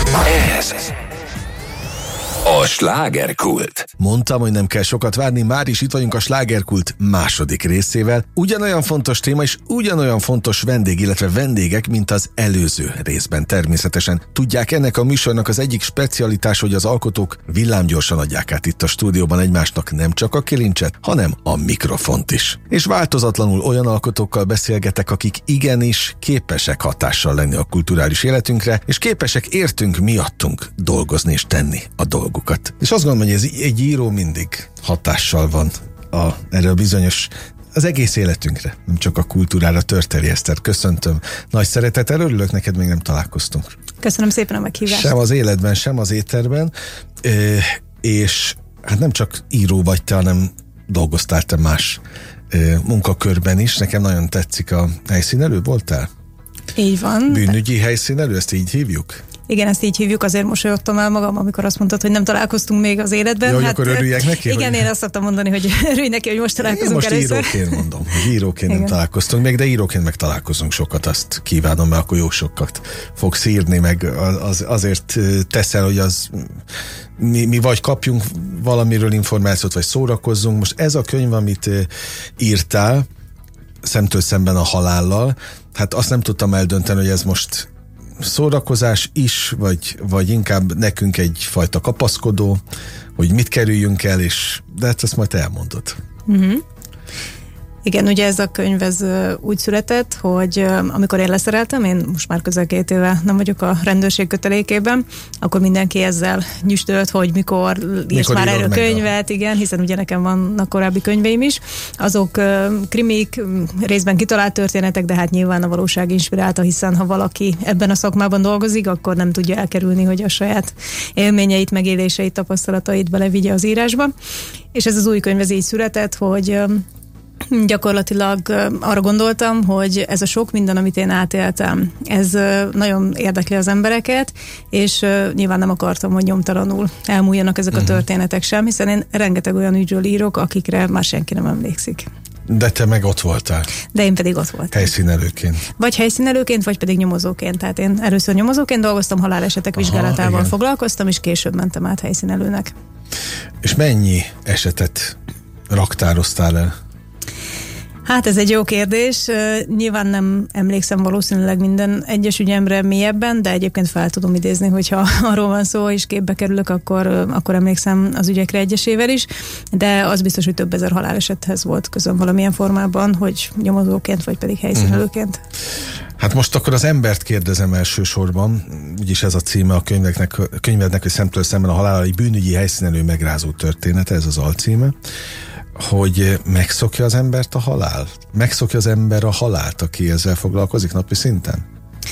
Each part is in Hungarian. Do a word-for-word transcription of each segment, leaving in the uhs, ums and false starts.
Ez a slágerkult. Mondtam, hogy nem kell sokat várni, már is itt vagyunk a slágerkult második részével. Ugyanolyan fontos téma és ugyanolyan fontos vendég, illetve vendégek, mint az előző részben természetesen. Tudják, ennek a műsornak az egyik specialitás, hogy az alkotók villámgyorsan adják át itt a stúdióban egymásnak nem csak a kilincset, hanem a mikrofont is. És változatlanul olyan alkotókkal beszélgetek, akik igenis képesek hatással lenni a kulturális életünkre, és képesek értünk miattunk dolgozni és tenni a dolgokat. És azt gondolom, hogy ez egy író mindig hatással van a, erre a bizonyos, az egész életünkre, nem csak a kultúrára. Törteli Eszter, köszöntöm. Nagy szeretettel, örülök, neked még nem találkoztunk. Köszönöm szépen a meghívást. Sem az életben, sem az éterben, e, és hát nem csak író vagy te, hanem dolgoztál te más e, munkakörben is. Nekem nagyon tetszik a helyszínelő, voltál? Így van. Bűnügyi helyszínelő, ezt így hívjuk? Igen, ezt így hívjuk, azért mosolyodtam el magam, amikor azt mondtad, hogy nem találkoztunk még az életben. Jó, hát, akkor örüljek neki? Igen, hogy... én azt szoktam mondani, hogy örülj neki, hogy most találkozunk én most először. íróként mondom, hogy íróként nem találkoztunk még, de íróként meg találkozunk sokat, azt kívánom, mert akkor jó sokat fogsz írni, meg az, azért teszel, hogy az mi, mi vagy kapjunk valamiről információt, vagy szórakozzunk. Most ez a könyv, amit írtál, Szemtől szemben a halállal, hát azt nem tudtam eldönteni, hogy ez most szórakozás is, vagy, vagy inkább nekünk egyfajta kapaszkodó, hogy mit kerüljünk el, és de hát ezt majd elmondod. Uh-huh. Igen, ugye ez a könyv ez úgy született, hogy amikor én leszereltem, én most már közel két éve nem vagyok a rendőrség kötelékében, akkor mindenki ezzel nyüstölt, hogy mikor, mikor írsz már erről könyvet, a... igen, hiszen ugye nekem vannak korábbi könyveim is. Azok uh, krimik, részben kitalált történetek, de hát nyilván a valóság inspirálta, hiszen ha valaki ebben a szakmában dolgozik, akkor nem tudja elkerülni, hogy a saját élményeit, megéléseit, tapasztalatait belevigye az írásba. És ez az új könyv ez így született, hogy gyakorlatilag arra gondoltam, hogy ez a sok minden, amit én átéltem, ez nagyon érdekli az embereket, és nyilván nem akartam, hogy nyomtalanul elmúljanak ezek uh-huh. a történetek sem, hiszen én rengeteg olyan ügyről írok, akikre már senki nem emlékszik. De te meg ott voltál. De én pedig ott voltam. Helyszínelőként. Vagy helyszínelőként, vagy pedig nyomozóként. Tehát én először nyomozóként dolgoztam, halálesetek Aha, vizsgálatával igen. foglalkoztam, és később mentem át helyszínelőnek. És mennyi esetet raktároztál el? Hát ez egy jó kérdés. Nyilván nem emlékszem valószínűleg minden egyes ügyemre mélyebben, de egyébként fel tudom idézni, hogyha arról van szó, és képbe kerülök, akkor, akkor emlékszem az ügyekre egyesével is, de az biztos, hogy több ezer halálesethez volt közöm valamilyen formában, hogy nyomozóként, vagy pedig helyszínelőként. Hát most akkor az embert kérdezem elsősorban, úgyis ez a címe a könyvnek, a könyvednek, hogy Szemtől szemben a halál, egy bűnügyi helyszínelő megrázó története, ez az alcíme. Hogy megszokja az embert a halál? Megszokja az ember a halált, aki ezzel foglalkozik napi szinten?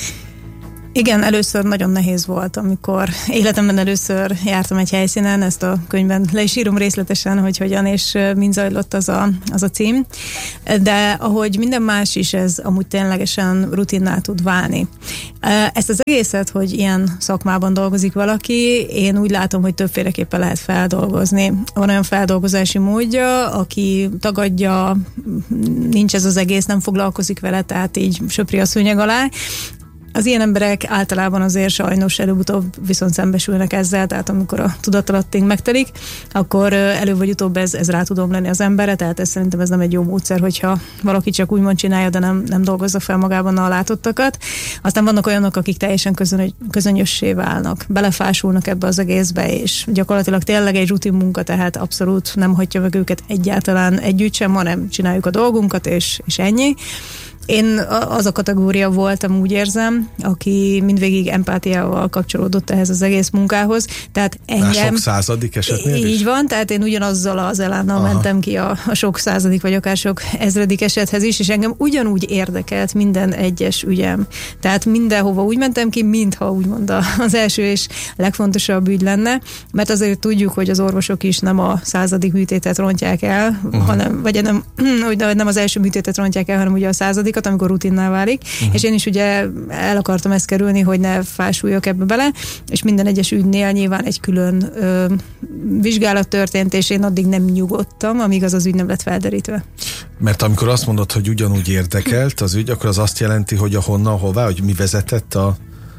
Igen, először nagyon nehéz volt, amikor életemben először jártam egy helyszínen, ezt a könyvben le is írom részletesen, hogy hogyan és mind zajlott az a, az a cím, de ahogy minden más is, ez amúgy ténylegesen rutinná tud válni. Ezt az egészet, hogy ilyen szakmában dolgozik valaki, én úgy látom, hogy többféleképpen lehet feldolgozni. Van olyan feldolgozási módja, aki tagadja, nincs ez az egész, nem foglalkozik vele, tehát így söpri a szőnyeg alá. Az ilyen emberek általában azért sajnos előbb-utóbb viszont szembesülnek ezzel, tehát amikor a tudatalatting megtelik, akkor előbb vagy utóbb ez, ez rá tudom lenni az emberre, tehát ez szerintem ez nem egy jó módszer, hogyha valaki csak úgymond csinálja, de nem, nem dolgozza fel magában a látottakat. Aztán vannak olyanok, akik teljesen közön, közönössé válnak, belefásulnak ebbe az egészbe, és gyakorlatilag tényleg egy rutin munka, tehát abszolút nem hagyja meg őket egyáltalán együtt sem, hanem csináljuk a dolgunkat, és, és ennyi. Én az a kategória voltam, úgy érzem, aki mindvégig empátiával kapcsolódott ehhez az egész munkához. Tehát engem... Már sok századik esetnél is? Így van, tehát én ugyanazzal az elánnal mentem ki a, a sok századik, vagy akár sok ezredik esethez is, és engem ugyanúgy érdekelt minden egyes ügyem. Tehát mindenhova úgy mentem ki, mintha úgymond az első és legfontosabb ügy lenne, mert azért tudjuk, hogy az orvosok is nem a századik műtétet rontják el, uh-huh. hanem, vagy nem, nem az első műtétet rontják el, hanem ugye a századikat, amikor rutinná válik, uh-huh. és én is ugye el akartam ezt kerülni, hogy ne fásuljak ebbe bele, és minden egyes ügynél nyilván egy külön ö, vizsgálat történt, és én addig nem nyugodtam, amíg az az ügy nem lett felderítve. Mert amikor azt mondod, hogy ugyanúgy érdekelt az ügy, akkor az azt jelenti, hogy a honnan, hová, hogy mi vezetett a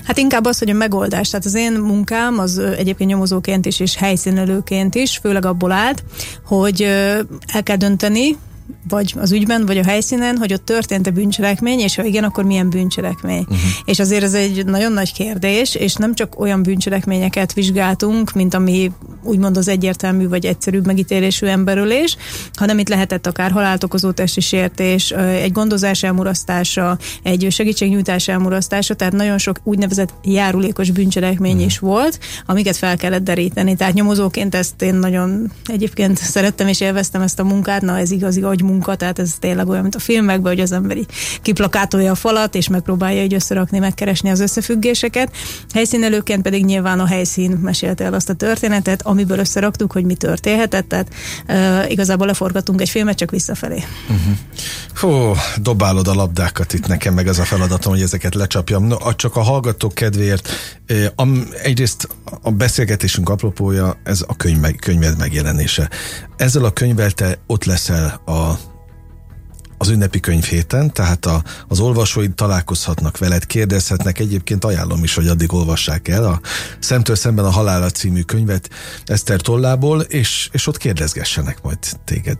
Hát inkább az, hogy a megoldás. Tehát az én munkám az egyébként nyomozóként is, és helyszínelőként is, főleg abból állt, hogy el kell dönteni, vagy az ügyben, vagy a helyszínen, hogy ott történt-e bűncselekmény, és ha igen, akkor milyen bűncselekmény. Uh-huh. És azért ez egy nagyon nagy kérdés, és nem csak olyan bűncselekményeket vizsgáltunk, mint ami úgymond az egyértelmű vagy egyszerűbb megítélésű emberölés, hanem itt lehetett akár halált okozó testi sértés, egy gondozás elmulasztása, egy segítségnyújtás elmulasztása, tehát nagyon sok úgynevezett járulékos bűncselekmény uh-huh. is volt, amiket fel kellett deríteni. Tehát nyomozóként ezt én nagyon egyébként szerettem és élveztem ezt a munkát, na ez igazi munka, tehát ez tényleg olyan, mint a filmekben, hogy az emberi kiplakátolja a falat, és megpróbálja így összerakni, megkeresni az összefüggéseket. Helyszínelőként pedig nyilván a helyszín mesélte el azt a történetet, amiből összeraktuk, hogy mi történhetett, tehát uh, igazából leforgatunk egy filmet, csak visszafelé. Uh-huh. Hú, dobálod a labdákat itt nekem, meg az a feladatom, hogy ezeket lecsapjam. No, csak a hallgatók kedvéért, eh, am, egyrészt a beszélgetésünk apropója, ez a könyv, könyved megjelenése. Ezzel a könyvvel te ott leszel a az ünnepi könyvhéten, tehát a, az olvasóid találkozhatnak veled, kérdezhetnek, egyébként ajánlom is, hogy addig olvassák el a Szemtől szemben a Halála című könyvet Eszter tollából, és, és ott kérdezgessenek majd téged.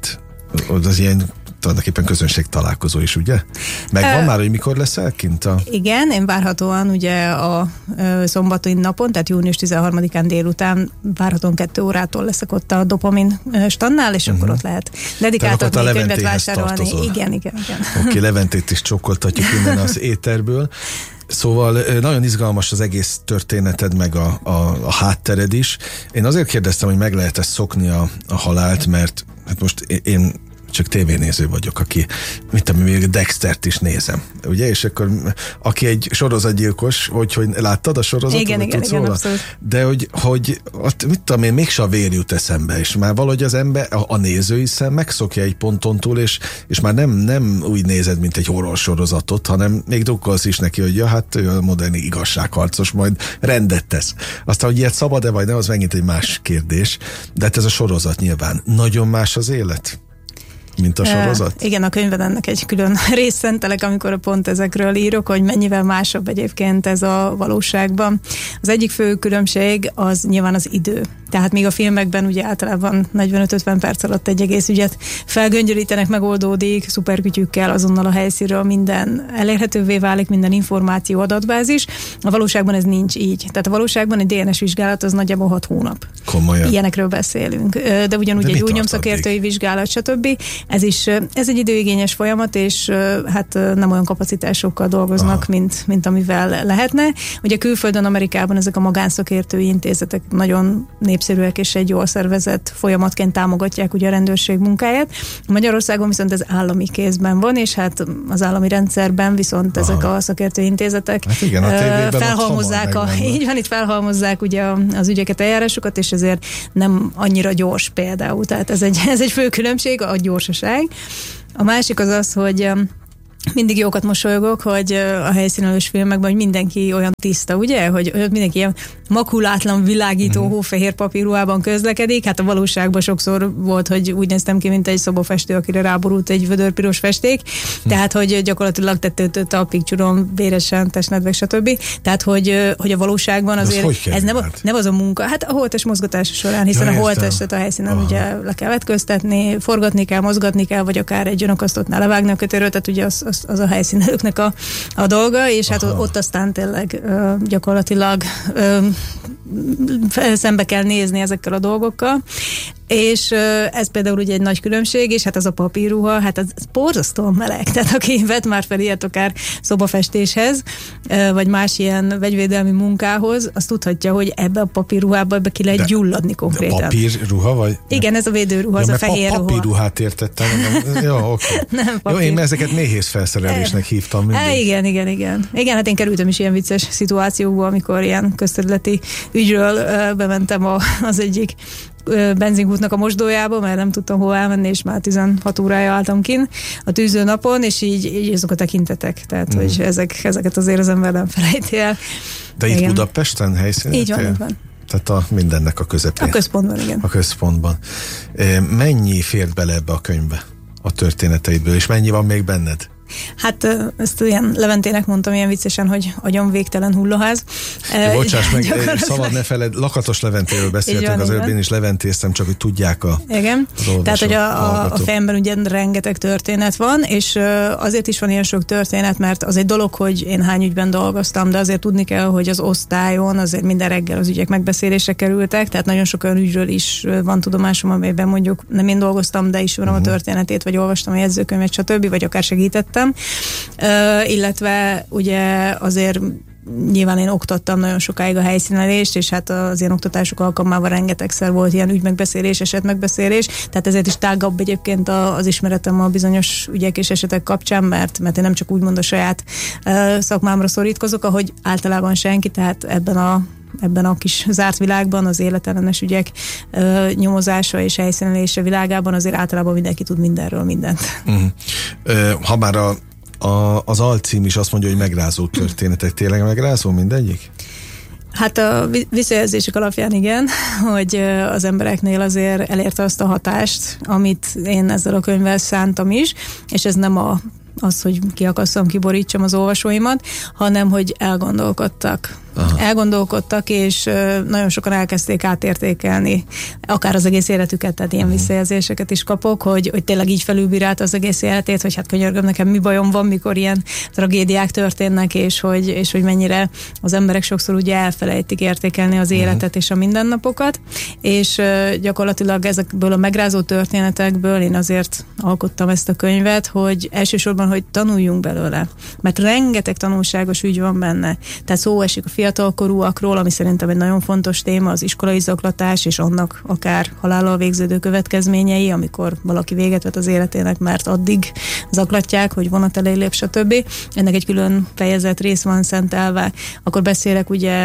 Az ilyen tulajdonképpen közönség találkozó is, ugye? Megvan uh, már, hogy mikor leszel kint? A... Igen, én várhatóan ugye a uh, szombati napon, tehát június tizenharmadikán délután várhatóan kettő órától leszek ott a dopamin stannál, és uh-huh. akkor ott lehet dedikáltatni, könyvet vásárolni. Tartozol. Igen, igen, igen. Oké, okay, Leventét is csokkoltatjuk innen az éterből. Szóval nagyon izgalmas az egész történeted, meg a, a, a háttered is. Én azért kérdeztem, hogy meg lehet-e szokni a, a halált, mert hát most én csak tévénéző vagyok, aki, mit tudom, még Dextert is nézem, ugye? És akkor, aki egy sorozatgyilkos, hogy, hogy láttad a sorozatot? Igen, igen, igen, abszolút. De hogy, hogy ott, mit tudom én, mégse a vér jut eszembe, és már valahogy az ember, a, a nézői szem megszokja egy ponton túl, és, és már nem, nem úgy nézed, mint egy horror sorozatot, hanem még drukkolsz is neki, hogy ja, hát ő a modern igazságharcos, majd rendet tesz. Aztán, hogy ilyet szabad-e vagy nem, az megint egy más kérdés, de hát ez a sorozat nyilván. Nagyon más az élet, mint a sorozat? Uh, igen, a könyvben ennek egy külön részt szentelek, amikor pont ezekről írok, hogy mennyivel másabb egyébként ez a valóságban. Az egyik fő különbség az nyilván az idő. Tehát még a filmekben ugye általában negyvenöt-ötven perc alatt egy egész ügyet felgöngyölítenek, megoldódik, szuperkütyükkel azonnal a helyszínről minden elérhetővé válik, minden információ, adatbázis. A valóságban ez nincs így. Tehát a valóságban egy dé en es vizsgálat az nagyjából hat hónap. Komolyan. Ilyenekről beszélünk. De ugyanúgy De egy új nyomszakértői vizsgálat, stb. Ez is, ez egy időigényes folyamat, és hát nem olyan kapacitásokkal dolgoznak, mint, mint amivel lehetne. Ugye külföldön, Amerikában ezek a magánszakértői intézetek nagyon népszerűek, és egy jól szervezett folyamatként támogatják ugye a rendőrség munkáját. Magyarországon viszont ez állami kézben van, és hát az állami rendszerben viszont Aha. ezek a szakértői intézetek hát igen, a felhalmozzák, a, így van, itt felhalmozzák ugye az ügyeket, eljárásokat, és ezért nem annyira gyors például. Tehát ez egy, ez egy fő különbség, a gyorsaság. A másik az az, hogy mindig jókat mosolygok, hogy a helyszínelős filmekben, hogy mindenki olyan tiszta, ugye? Hogy mindenki ilyen makulátlan, világító, mm. hófehér papírruhában közlekedik. Hát a valóságban sokszor volt, hogy úgy néztem ki, mint egy szobafestő, akire ráborult egy vödörpiros festék. Mm. Tehát, hogy gyakorlatilag tetőtől talpig csurom, véresen, testnedvek, stb. Tehát, hogy, hogy a valóságban azért ez nem, a, nem az a munka. Hát a holttest mozgatása során, hiszen ja, a holttestet a helyszínen Aha. ugye le kell vetköztetni, forgatni kell, mozgatni kell, vagy akár egy önakasztottnál levágni a kötőről, tehát ugye az Az, az a helyszínelőknek a, a dolga, és hát Aha. ott aztán tényleg ö, gyakorlatilag ö, szembe kell nézni ezekkel a dolgokkal, és ö, ez például ugye egy nagy különbség, és hát az a papírruha, hát az, az borzasztóan meleg, tehát aki vett már fel ilyet akár szobafestéshez, ö, vagy más ilyen vegyvédelmi munkához, azt tudhatja, hogy ebbe a papírruhába ebbe ki lehet de, gyulladni konkrétan. De papírruha, vagy? Igen, ez a védőruha, ja, az a fehér pa- ruha. Papírruhát értettem. Jó, oké. Nem Jó, én ezeket méhész felszerelésnek hívtam mindig. E, igen, igen, igen. Igen, hát én kerültem is ilyen vicces szituációkba, amikor ilyen közterületi ügyről ö, bementem a, az egyik ö, benzinkútnak a mosdójába, mert nem tudtam hova elmenni, és már tizenhat órája álltam kint a tűző napon, és így, így azok a tekintetek. Tehát, mm. hogy ezek, ezeket azért az ember nem felejti el. De itt igen. Budapesten helyszínen? Így van, így van. Tehát a mindennek a közepén. A központban, igen. A központban. Mennyi fért bele ebbe a könyvbe a történeteidből, és mennyi van még benned? Hát ezt ilyen Leventének mondtam ilyen viccesen, hogy agyom végtelen hullaház. Ja, bocsáss meg, szabad ne feled, Lakatos Leventéről beszéltünk, az előbb én is leventéztem, csak hogy tudják a Igen, tehát hogy a, a, a fejemben ugye rengeteg történet van, és azért is van ilyen sok történet, mert az egy dolog, hogy én hány ügyben dolgoztam, de azért tudni kell, hogy az osztályon azért minden reggel az ügyek megbeszélésre kerültek, tehát nagyon sok olyan ügyről is van tudomásom, amelyben mondjuk nem én dolgoztam, de ismerem uh-huh. a történetét, vagy olvastam a jegyzőkönyvet, stb., vagy akár segítettem. Uh, illetve ugye azért nyilván én oktattam nagyon sokáig a helyszínelést, és hát az ilyen oktatások alkalmával rengetegszer volt ilyen ügymegbeszélés, esetmegbeszélés, tehát ezért is tágabb egyébként az ismeretem a bizonyos ügyek és esetek kapcsán, mert, mert én nem csak úgymond a saját uh, szakmámra szorítkozok, ahogy általában senki, tehát ebben a ebben a kis zárt világban, az életellenes ügyek ö, nyomozása és helyszínelése világában azért általában mindenki tud mindenről mindent. Uh-huh. Ha már a, a, az alcím is azt mondja, hogy megrázó történetek, tényleg megrázó mindegyik? Hát a visszajelzések alapján igen, hogy az embereknél azért elérte azt a hatást, amit én ezzel a könyvvel szántam is, és ez nem a az, hogy kiakasszam, kiborítsam az olvasóimat, hanem, hogy elgondolkodtak. Aha. Elgondolkodtak, és nagyon sokan elkezdték átértékelni akár az egész életüket, tehát ilyen uh-huh. visszajelzéseket is kapok, hogy, hogy tényleg így felülbírált az egész életét, hogy hát könyörgöm, nekem mi bajom van, mikor ilyen tragédiák történnek, és hogy, és hogy mennyire az emberek sokszor ugye elfelejtik értékelni az életet uh-huh. és a mindennapokat, és gyakorlatilag ezekből a megrázó történetekből én azért alkottam ezt a könyvet, hogy elsősorban, hogy tanuljunk belőle, mert rengeteg tanulságos ügy van benne. Tehát szó esik a fiatalkorúakról, ami szerintem egy nagyon fontos téma, az iskolai zaklatás, és annak akár halállal végződő következményei, amikor valaki véget vet az életének, mert addig zaklatják, hogy vonat elé lép, stb. Ennek egy külön fejezet rész van szentelve. Akkor beszélek ugye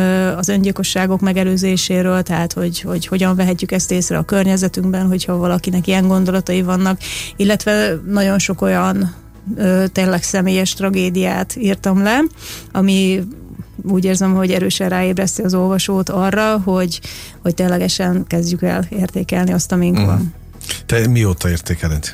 az öngyilkosságok megelőzéséről, tehát hogy, hogy hogyan vehetjük ezt észre a környezetünkben, hogyha valakinek ilyen gondolatai vannak, illetve nagyon sok olyan tényleg személyes tragédiát írtam le, ami úgy érzem, hogy erősen ráébreszti az olvasót arra, hogy, hogy ténylegesen kezdjük el értékelni azt, amink mm. van. Te mióta értékeled?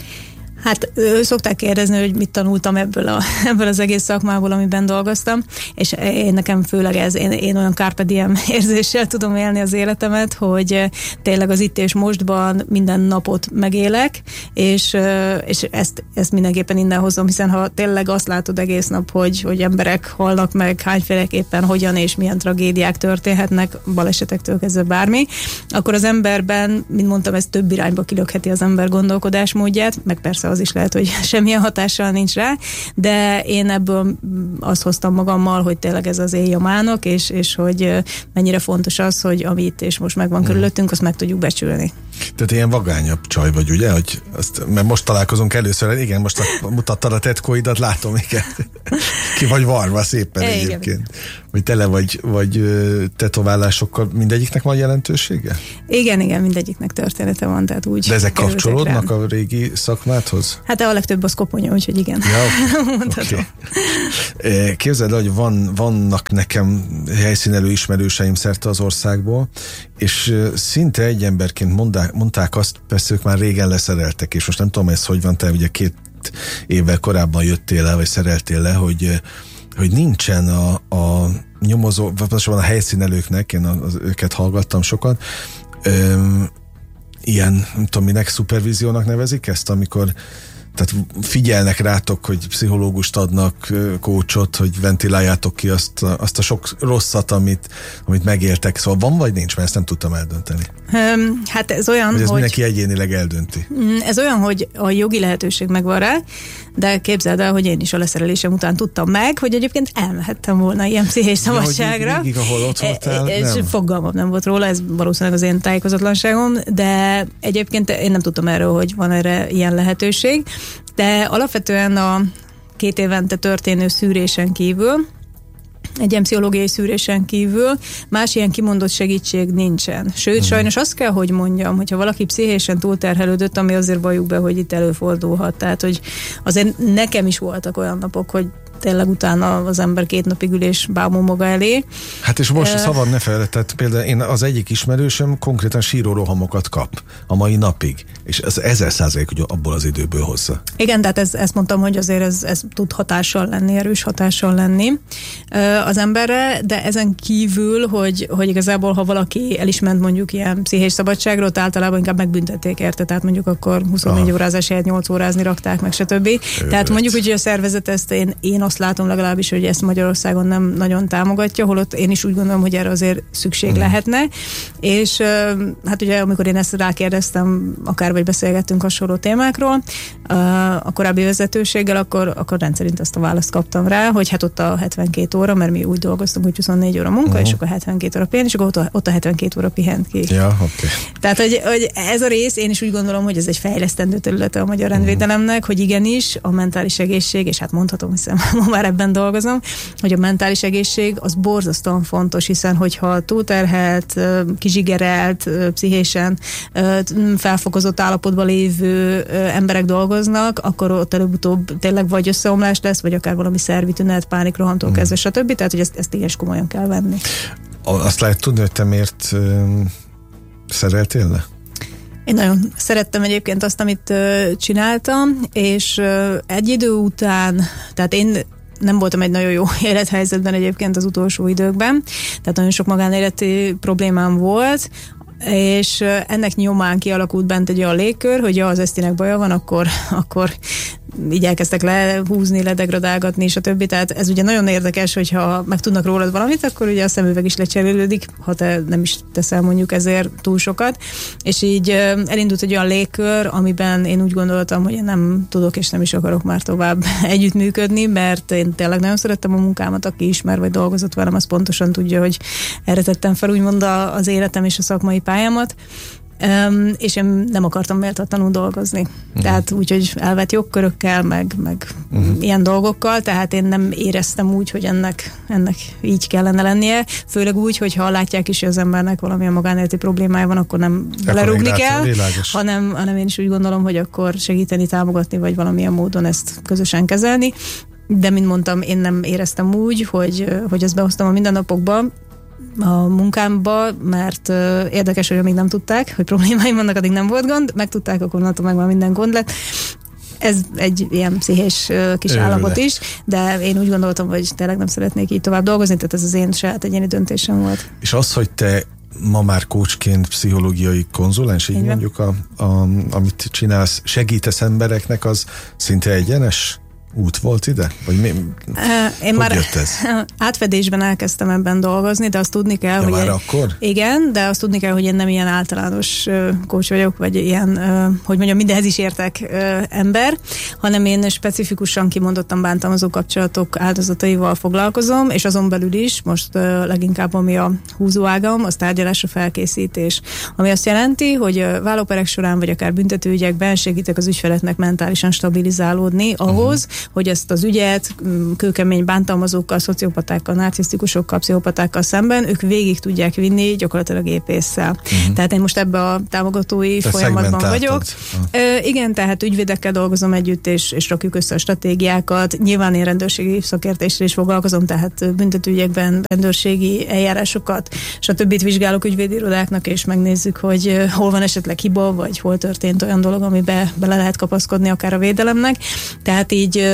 Hát szokták kérdezni, hogy mit tanultam ebből, a, ebből az egész szakmából, amiben dolgoztam, és én nekem főleg ez, én, én olyan carpe diem érzéssel tudom élni az életemet, hogy tényleg az itt és mostban minden napot megélek, és, és ezt, ezt mindenképpen innen hozom, hiszen ha tényleg azt látod egész nap, hogy, hogy emberek halnak meg, hányféleképpen, hogyan és milyen tragédiák történhetnek, balesetektől kezdve bármi, akkor az emberben, mint mondtam, ez több irányba kilökheti az ember gondolkodásmódját, meg persze az is lehet, hogy semmilyen hatással nincs rá, de én ebből azt hoztam magammal, hogy tényleg ez az éj a mának, és, és hogy mennyire fontos az, hogy ami itt és most megvan mm. körülöttünk, azt meg tudjuk becsülni. Tehát ilyen vagányabb csaj vagy, ugye? Hogy azt, mert most találkozunk először, igen, most a, mutattad a tetkóidat, látom, igen. Ki vagy varva szépen é, egyébként. Igen. Vagy tele vagy, vagy tetoválásokkal, mindegyiknek van jelentősége? Igen, igen, mindegyiknek története van, tehát úgy. De ezek kapcsolódnak rám a régi szakmádhoz? Hát a legtöbb az koponya, úgyhogy igen. Ja, okay. Képzeld, hogy van, vannak nekem helyszínelő ismerőseim szerte az országból, és szinte egy emberként mondák, mondták azt, persze ők már régen leszereltek, és most nem tudom, ez hogy van, te ugye két évvel korábban jöttél le, vagy szereltél le, hogy, hogy nincsen a, a nyomozó, vagy van a helyszínelőknek, én az, őket hallgattam sokat, öm, ilyen, nem tudom minek, szupervíziónak nevezik ezt, amikor tehát figyelnek rátok, hogy pszichológust adnak, kócsot, hogy ventiláljátok ki azt a, azt a sok rosszat, amit, amit megéltek. Szóval van vagy nincs, mert ezt nem tudtam eldönteni. Um, hát ez olyan, hogy... Ez hogy mindenki egyénileg eldönti. Ez olyan, hogy a jogi lehetőség megvan rá, de képzeld el, hogy én is a leszerelésem után tudtam meg, hogy egyébként elmehettem volna ilyen pszichés szabadságra. Ja, végig, ahol ott voltál, e, e, fogalmam nem volt róla, ez valószínűleg az én tájékozatlanságom, de egyébként én nem tudtam erről, hogy van erre ilyen lehetőség, de alapvetően a két évente történő szűrésen kívül, egy ilyen pszichológiai szűrésen kívül más ilyen kimondott segítség nincsen. Sőt, hmm. sajnos azt kell, hogy mondjam, hogyha valaki pszichésen túlterhelődött, ami azért valljuk be, hogy itt előfordulhat. Tehát, hogy azért nekem is voltak olyan napok, hogy tényleg utána az ember két napig ül és bámul maga elé. Hát és most uh, szabad ne feled, tehát például én az egyik ismerősöm konkrétan sírórohamokat kap a mai napig, és ez ezer százalék, hogy abból az időből hozza. Igen, tehát ez, ezt mondtam, hogy azért ez, ez tud hatással lenni, erős hatással lenni uh, az emberre, de ezen kívül, hogy, hogy igazából, ha valaki el is ment mondjuk ilyen pszichés szabadságra, ott általában inkább megbüntették érte, tehát mondjuk akkor huszonnégy Aha. órázás helyett nyolc órázni rakták meg, stb. Ővet. Tehát mondjuk, hogy a szervezet ezt én, én azt látom legalábbis, hogy ezt Magyarországon nem nagyon támogatja, holott én is úgy gondolom, hogy erre azért szükség hmm. lehetne, és hát ugye amikor én ezt rákérdeztem, akár vagy beszélgettünk hasonló témákról, a korábbi vezetőséggel, akkor, akkor rendszerint azt a választ kaptam rá, hogy hát ott a hetvenkét óra, mert mi úgy dolgoztunk, hogy huszonnégy óra munka, uh-huh. és akkor hetvenkét óra pihen, és akkor ott a, ott a hetvenkét óra pihent ki. Ja, oké. Okay. Tehát, hogy, hogy ez a rész, én is úgy gondolom, hogy ez egy fejlesztendő területe a magyar rendvédelemnek, uh-huh. hogy igenis a mentális egészség, és hát mondhatom, hiszen ma már ebben dolgozom, hogy a mentális egészség az borzasztóan fontos, hiszen hogyha túlterhelt, kizsigerelt, pszichésen felfokozott állapotban lévő emberek dolgoznak, akkor ott előbb-utóbb tényleg vagy összeomlás lesz, vagy akár valami szervi tünet, pánikrohamtól hmm. kezdve, stb. Tehát, hogy ezt, ezt igenis komolyan kell venni. Azt lehet tudni, hogy te miért um, szereltél le? Én nagyon szerettem egyébként azt, amit uh, csináltam, és uh, egy idő után, tehát én nem voltam egy nagyon jó élethelyzetben egyébként az utolsó időkben, tehát nagyon sok magánéleti problémám volt, és ennek nyomán kialakult bent egy olyan légkör, hogy ja, az Esztinek baja van, akkor, akkor így elkezdtek lehúzni, ledegradálgatni, és a többi. Tehát ez ugye nagyon érdekes, hogyha meg tudnak rólad valamit, akkor ugye a szemüveg is lecserélődik, ha te nem is teszel mondjuk ezért túl sokat. És így elindult egy olyan légkör, amiben én úgy gondoltam, hogy én nem tudok és nem is akarok már tovább együttműködni, mert én tényleg nagyon szerettem a munkámat, aki ismer vagy dolgozott velem, az pontosan tudja, hogy erre tettem fel úgymond az életem és a szakmai pályámat. Um, és én nem akartam méltatlanul dolgozni. Uh-huh. Tehát úgy, hogy elvett jogkörökkel, meg, meg uh-huh. ilyen dolgokkal, tehát én nem éreztem úgy, hogy ennek, ennek így kellene lennie. Főleg úgy, hogy ha látják is, hogy az embernek valamilyen magánéleti problémája van, akkor nem lerúgni kell, hanem, hanem én is úgy gondolom, hogy akkor segíteni, támogatni, vagy valamilyen módon ezt közösen kezelni. De, mint mondtam, én nem éreztem úgy, hogy, hogy ezt behoztam a mindennapokba, a munkámba, mert uh, érdekes, hogy amíg nem tudták, hogy problémáim vannak, addig nem volt gond, megtudták, akkor onnantól meg már minden gond lett. Ez egy ilyen pszichés uh, kis Őle. állapot is, de én úgy gondoltam, hogy tényleg nem szeretnék így tovább dolgozni, tehát ez az én saját egyéni döntésem volt. És az, hogy te ma már coachként pszichológiai konzulens, így mondjuk, a, a, amit csinálsz, segítesz embereknek, az szinte egyenes út volt ide? Vagy mi, uh, én már jött ez? Átfedésben elkezdtem ebben dolgozni, de azt tudni kell, ja, hogy... már én, akkor? Igen, de azt tudni kell, hogy én nem ilyen általános uh, coach vagyok, vagy ilyen, uh, hogy mondjam, mindenhez is értek uh, ember, hanem én specifikusan kimondottan bántalmazó kapcsolatok áldozataival foglalkozom, és azon belül is most uh, leginkább ami a húzóágam, az tárgyalásra felkészítés. Ami azt jelenti, hogy uh, vállóperek során, vagy akár büntetőügyekben segítek az ügyfeleknek mentálisan stabilizálódni ahhoz, uh-huh. hogy ezt az ügyet kőkemény bántalmazókkal, szociopatákkal, narcisztikusokkal, pszichopatákkal szemben ők végig tudják vinni gyakorlatilag épésszel. Uh-huh. Tehát én most ebbe a támogatói Te folyamatban vagyok. Uh. Ö, igen, tehát ügyvédekkel dolgozom együtt, és, és rakjuk össze a stratégiákat. Nyilván én rendőrségi szakértéssel is foglalkozom, tehát büntetőügyekben rendőrségi eljárásokat, stb. Vizsgálok ügyvédirodáknak, és megnézzük, hogy hol van esetleg hiba, vagy hol történt olyan dolog, amiben bele lehet kapaszkodni akár a védelemnek. Tehát így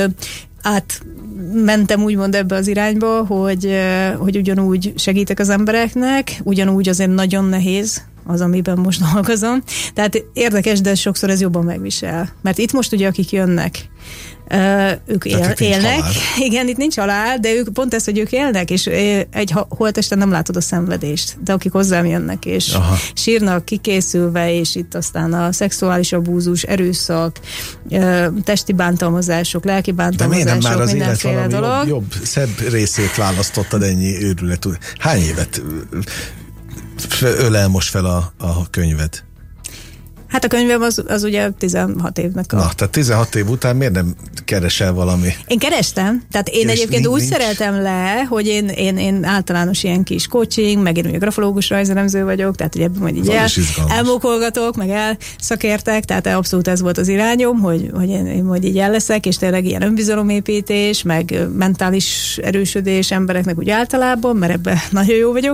átmentem úgymond ebbe az irányba, hogy, hogy ugyanúgy segítek az embereknek, ugyanúgy azért nagyon nehéz az, amiben most dolgozom. Tehát érdekes, de sokszor ez jobban megvisel. Mert itt most ugye, akik jönnek, Uh, ők él, élnek. Igen, itt nincs halál, de ők pont ez, hogy ők élnek, és egy holtesten nem látod a szenvedést. De akik hozzám jönnek, és Aha. sírnak kikészülve, és itt aztán a szexuális abúzus, erőszak, uh, testi bántalmazások, lelki bántalmazások, de miért nem már az mindenféle élet dolog. Jobb, jobb, szebb részét választottad ennyi őrület? Hány évet ölel most fel a, a könyved? Hát a könyvem az, az ugye tizenhat évnek a... Na, tehát tizenhat év után miért nem keresel valami? Én kerestem, tehát én És egyébként nincs, úgy nincs. szereltem le, hogy én, én, én általános ilyen kis coaching, meg én ugye grafológus rajzeremző vagyok, tehát ugye ebben majd így el, elmókolgatok, meg elszakértek, tehát abszolút ez volt az irányom, hogy, hogy én, én majd így el leszek, és tényleg ilyen önbizalomépítés, meg mentális erősödés embereknek úgy általában, mert ebben nagyon jó vagyok,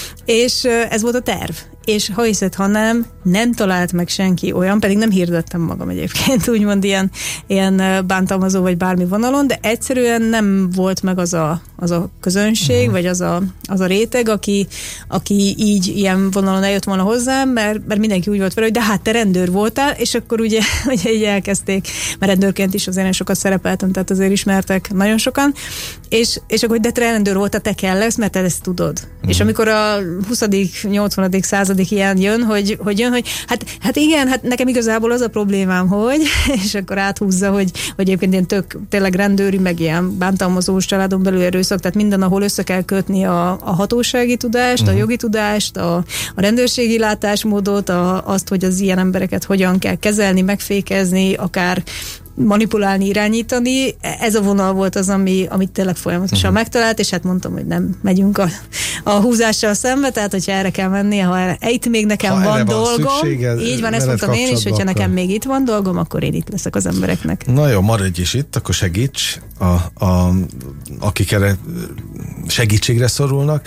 és ez volt a terv. És ha hiszed, ha nem, nem talált meg senki olyan, pedig nem hirdettem magam egyébként, úgymond ilyen, ilyen bántalmazó vagy bármi vonalon, de egyszerűen nem volt meg az a, az a közönség, uh-huh. vagy az a, az a réteg, aki, aki így ilyen vonalon eljött volna hozzám, mert, mert mindenki úgy volt vele, hogy de hát te rendőr voltál, és akkor ugye, ugye így elkezdték, mert rendőrként is azért sokat szerepeltem, tehát azért ismertek nagyon sokan, és, és akkor, de te rendőr voltál, te kell lesz, mert te ezt tudod. Uh-huh. És amikor a huszadik nyolcvanadik századik ilyen jön, hogy, hogy jön, hogy hát, hát igen, hát nekem igazából az a problémám, hogy, és akkor áthúzza, hogy, hogy egyébként ilyen tök tényleg rendőri, meg ilyen bántalmazós családon belül erőszak, tehát minden, ahol össze kell kötni a, a hatósági tudást, uh-huh. a jogi tudást, a, a rendőrségi látásmódot, a, azt, hogy az ilyen embereket hogyan kell kezelni, megfékezni, akár manipulálni, irányítani. Ez a vonal volt az, ami, amit tényleg folyamatosan uh-huh. megtalált, és hát mondtam, hogy nem megyünk a, a húzással szembe, tehát hogyha erre kell menni, ha erre, itt még nekem ha van van dolgom, szükséged, így van, ezt mondtam én is, hogyha akkor... nekem még itt van dolgom, akkor én itt leszek az embereknek. Na jó, maradj is itt, akkor segíts, a, a, akik erre segítségre szorulnak.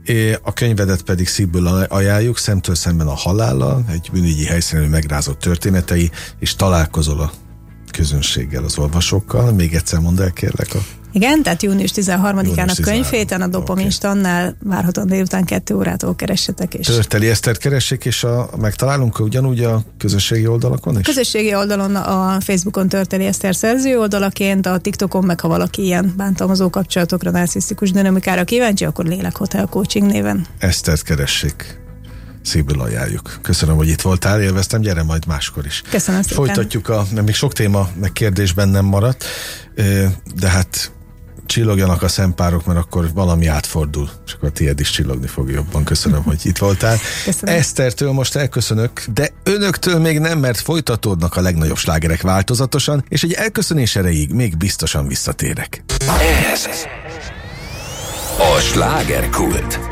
A könyvedet pedig szívből ajánljuk, Szemtől szemben a halállal, egy bűnügyi helyszínen megrázott történetei, és találkozol a közönséggel, az olvasókkal. Még egyszer mondd el, kérlek. A... Igen, tehát június tizenharmadikán a könyvhéten, a Dopaminstannál okay. várhatóan délután kettő órától keressetek. És... Törteli Esztert keressék, és a, megtalálunk ugyanúgy a közösségi oldalakon is? Közösségi oldalon, a Facebookon Törteli Eszter szerző oldalaként, a TikTokon meg, ha valaki ilyen bántalmazó kapcsolatokra, narcisztikus dinamikára kíváncsi, akkor Lélek Hotel Coaching néven. Esztert keressék. Szívből ajánljuk. Köszönöm, hogy itt voltál, élveztem, gyere majd máskor is. Köszönöm szépen. Folytatjuk, a, mert még sok téma, meg kérdésben nem maradt, de hát csillogjanak a szempárok, mert akkor valami átfordul, és akkor a tiéd is csillogni fog jobban. Köszönöm, hogy itt voltál. Köszönöm. Esztertől most elköszönök, de önöktől még nem, mert folytatódnak a legnagyobb slágerek változatosan, és egy elköszönés erejéig még biztosan visszatérek. Ez a Slágerkult.